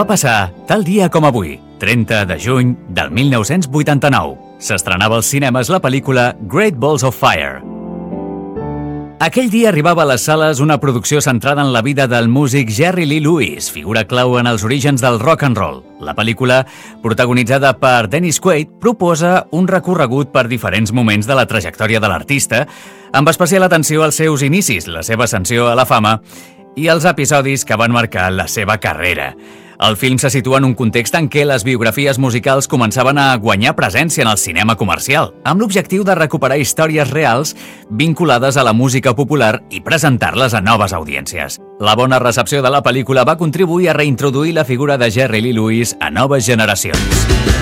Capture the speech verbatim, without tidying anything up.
Va passar tal dia com avui, trenta de juny del mil nou-cents vuitanta-nou. S'estrenava als cinemes la pel·lícula Great Balls of Fire. Aquell dia arribava a les sales una producció centrada en la vida del músic Jerry Lee Lewis, figura clau en els orígens del rock and roll. La pel·lícula, protagonitzada per Dennis Quaid, proposa un recorregut per diferents moments de la trajectòria de l'artista, amb especial atenció als seus inicis, la seva ascensió a la fama i els episodis que van marcar la seva carrera. El film se situa en un context en què les biografies musicals començaven a guanyar presència en el cinema comercial, amb l'objectiu de recuperar històries reals vinculades a la música popular i presentar-les a noves audiències. La bona recepció de la pel·lícula va contribuir a reintroduir la figura de Jerry Lee Lewis a noves generacions.